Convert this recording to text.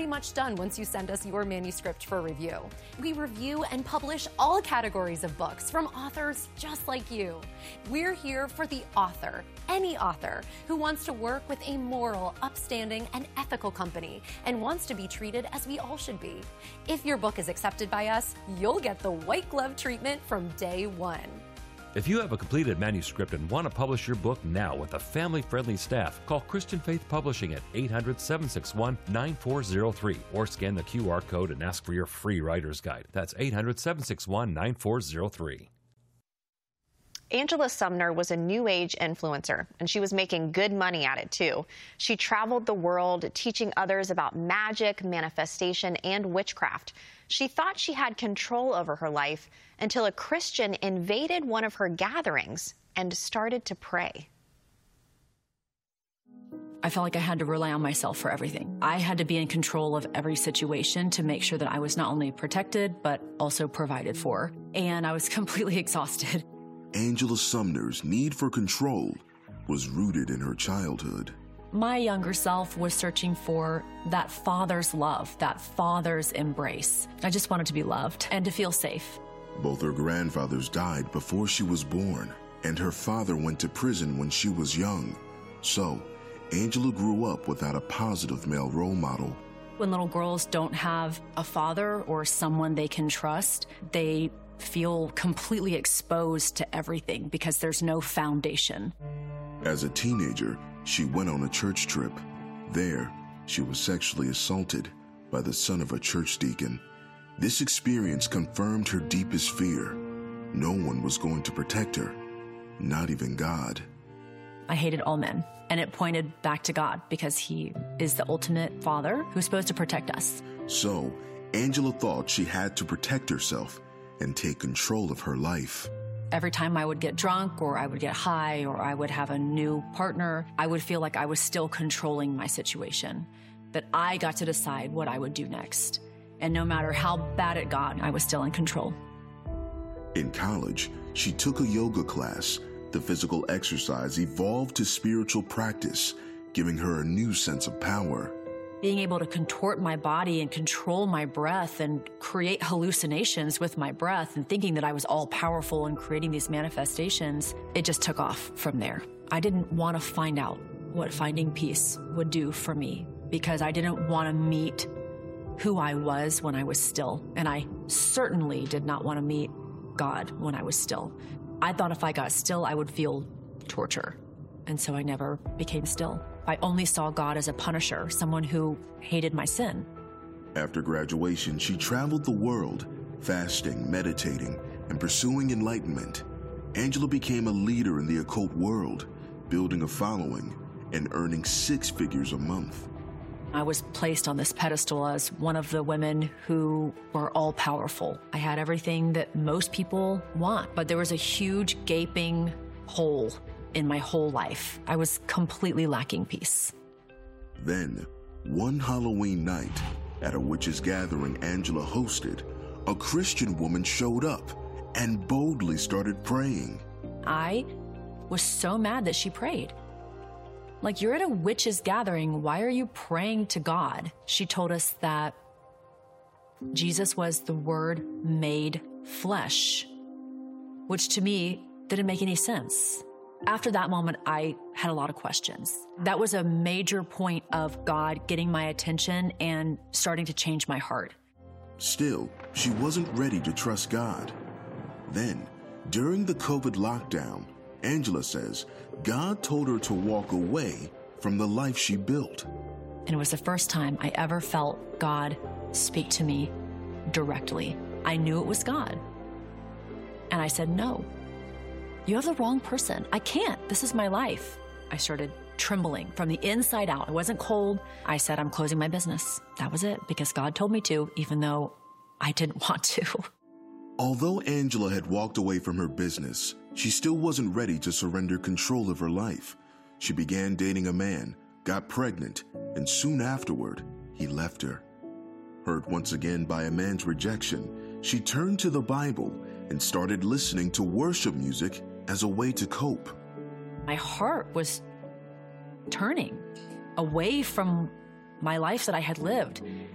pretty much done once you send us your manuscript for review. We review and publish all categories of books from authors just like you. We're here for the author, any author, who wants to work with a moral, upstanding, and ethical company and wants to be treated as we all should be. If your book is accepted by us, you'll get the white glove treatment from day one. If you have a completed manuscript and want to publish your book now with a family-friendly staff, call Christian Faith Publishing at 800-761-9403 or scan the QR code and ask for your free writer's guide. That's 800-761-9403. Angela Sumner was a New Age influencer, and she was making good money at it, too. She traveled the world teaching others about magic, manifestation, and witchcraft. She thought she had control over her life until a Christian invaded one of her gatherings and started to pray. I felt like I had to rely on myself for everything. I had to be in control of every situation to make sure that I was not only protected, but also provided for. And I was completely exhausted. Angela Sumner's need for control was rooted in her childhood. My younger self was searching for that father's love, that father's embrace. I just wanted to be loved and to feel safe. Both her grandfathers died before she was born, and her father went to prison when she was young. So, Angela grew up without a positive male role model. When little girls don't have a father or someone they can trust, they feel completely exposed to everything because there's no foundation. As a teenager, she went on a church trip. There, she was sexually assaulted by the son of a church deacon. This experience confirmed her deepest fear. No one was going to protect her, not even God. I hated all men, and it pointed back to God because he is the ultimate father who's supposed to protect us. So, Angela thought she had to protect herself and take control of her life. Every time I would get drunk or I would get high or I would have a new partner, I would feel like I was still controlling my situation, that I got to decide what I would do next. And no matter how bad it got, I was still in control. In college, she took a yoga class. The physical exercise evolved to spiritual practice, giving her a new sense of power. Being able to contort my body and control my breath and create hallucinations with my breath and thinking that I was all powerful and creating these manifestations, it just took off from there. I didn't want to find out what finding peace would do for me because I didn't want to meet who I was when I was still. And I certainly did not want to meet God when I was still. I thought if I got still, I would feel torture. And so I never became still. I only saw God as a punisher, someone who hated my sin. After graduation, she traveled the world, fasting, meditating, and pursuing enlightenment. Angela became a leader in the occult world, building a following and earning 6 figures a month. I was placed on this pedestal as one of the women who were all-powerful. I had everything that most people want, but there was a huge gaping hole in my whole life. I was completely lacking peace. Then, one Halloween night, at a witches' gathering Angela hosted, a Christian woman showed up and boldly started praying. I was so mad that she prayed. Like, you're at a witches' gathering, why are you praying to God? She told us that Jesus was the Word made flesh, which to me didn't make any sense. After that moment, I had a lot of questions. That was a major point of God getting my attention and starting to change my heart. Still, she wasn't ready to trust God. Then, during the COVID lockdown, Angela says God told her to walk away from the life she built. And it was the first time I ever felt God speak to me directly. I knew it was God. And I said, no. You have the wrong person. I can't. This is my life. I started trembling from the inside out. I wasn't cold. I said, I'm closing my business. That was it, because God told me to, even though I didn't want to. Although Angela had walked away from her business, she still wasn't ready to surrender control of her life. She began dating a man, got pregnant, and soon afterward, he left her. Hurt once again by a man's rejection, she turned to the Bible and started listening to worship music as a way to cope. My heart was turning away from my life that I had lived.